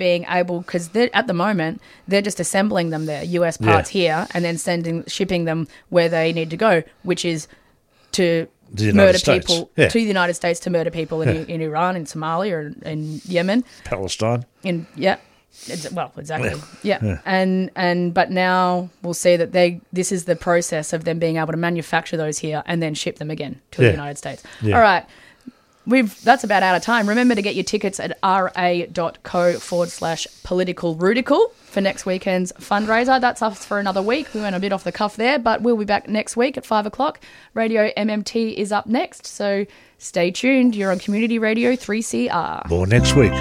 being able, because at the moment they're just assembling them there, US parts here, and then shipping them where they need to go, which is to murder people to the United States, to murder people in Iran, in Somalia, or in Yemen, Palestine. Exactly. But now we'll see that this is the process of them being able to manufacture those here and then ship them again to the United States. Yeah. All right. That's about out of time. Remember to get your tickets at ra.co/political rudical for next weekend's fundraiser. That's us for another week. We went a bit off the cuff there, but we'll be back next week at 5 o'clock. Radio MMT is up next, so stay tuned. You're on Community Radio 3CR. More next week.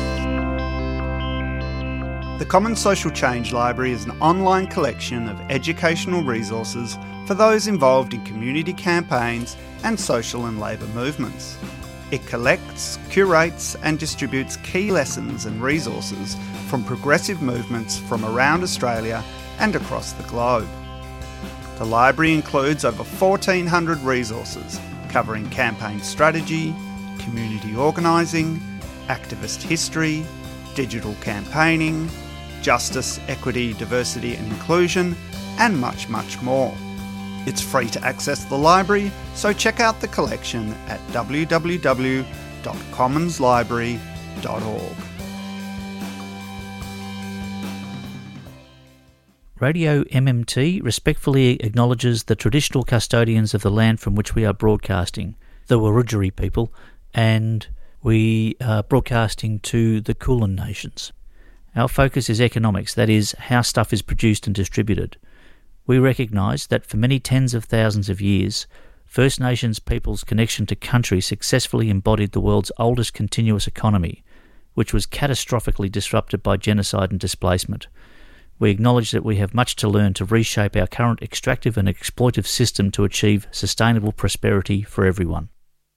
The Commons Social Change Library is an online collection of educational resources for those involved in community campaigns and social and labour movements. It collects, curates and distributes key lessons and resources from progressive movements from around Australia and across the globe. The library includes over 1,400 resources covering campaign strategy, community organising, activist history, digital campaigning, justice, equity, diversity and inclusion, and much, much more. It's free to access the library, so check out the collection at www.commonslibrary.org. Radio MMT respectfully acknowledges the traditional custodians of the land from which we are broadcasting, the Wurundjeri people, and we are broadcasting to the Kulin Nations. Our focus is economics, that is, how stuff is produced and distributed. We recognise that for many tens of thousands of years, First Nations people's connection to country successfully embodied the world's oldest continuous economy, which was catastrophically disrupted by genocide and displacement. We acknowledge that we have much to learn to reshape our current extractive and exploitive system to achieve sustainable prosperity for everyone.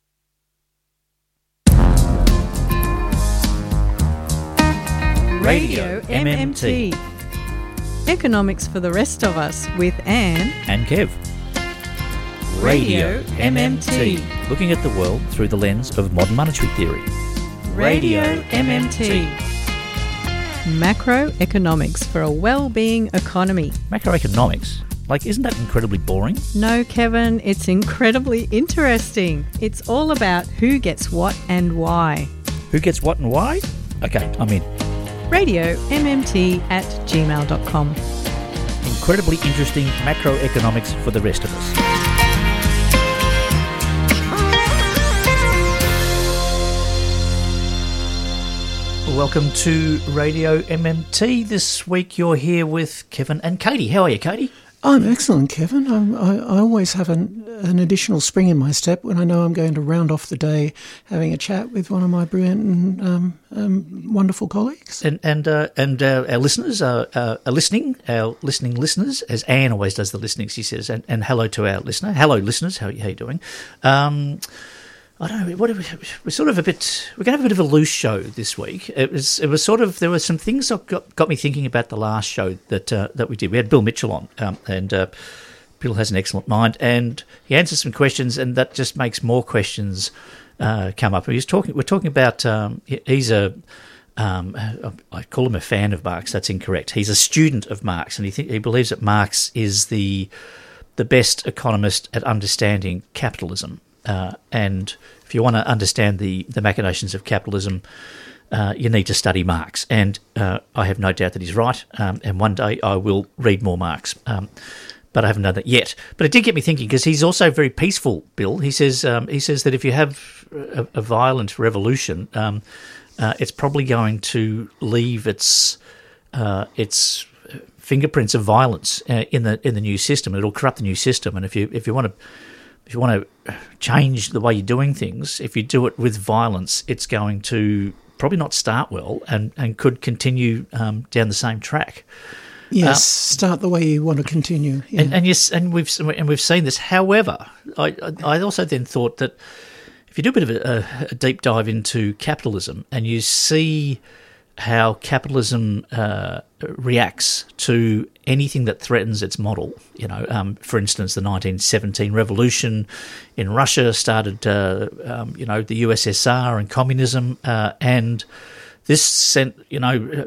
Radio MMT. Economics for the rest of us with Anne and Kev. Radio MMT. Looking at the world through the lens of modern monetary theory. Radio MMT. Macroeconomics for a well-being economy. Macroeconomics? Isn't that incredibly boring? No, Kevin, it's incredibly interesting. It's all about who gets what and why. Who gets what and why? Okay, I'm in. RadioMMT@gmail.com. Incredibly interesting macroeconomics for the rest of us. Welcome to Radio MMT. This week you're here with Kevin and Katie. How are you, Katie? I'm excellent, Kevin. I always have an additional spring in my step when I know I'm going to round off the day having a chat with one of my brilliant and wonderful colleagues. And our listeners are listening, our listening listeners, as Anne always does the listening, she says, and hello to our listener. Hello, listeners. How you doing? I don't know. We're going to have a bit of a loose show this week. It was sort of, there were some things that got me thinking about the last show that we did. We had Bill Mitchell on, and Bill has an excellent mind, and he answers some questions, and that just makes more questions come up. We're talking about he's I call him a fan of Marx. That's incorrect. He's a student of Marx, and he believes that Marx is the best economist at understanding capitalism. And if you want to understand the machinations of capitalism, you need to study Marx. And I have no doubt that he's right. And one day I will read more Marx. But I haven't done that yet. But it did get me thinking, because he's also very peaceful, Bill. He says that if you have a violent revolution, it's probably going to leave its fingerprints of violence in the new system. It'll corrupt the new system. And if you want to change the way you're doing things, if you do it with violence, it's going to probably not start well and could continue down the same track. Yes, start the way you want to continue. Yeah. And we've seen this. However, I also then thought that if you do a bit of a deep dive into capitalism and you see how capitalism reacts to anything that threatens its model, for instance, the 1917 revolution in Russia started, the USSR and communism, and this sent,